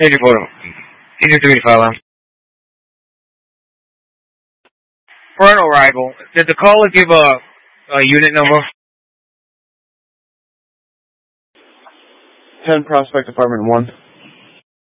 84. Easy 3 For an arrival, did the caller give a unit number? 10 Prospect Apartment 1.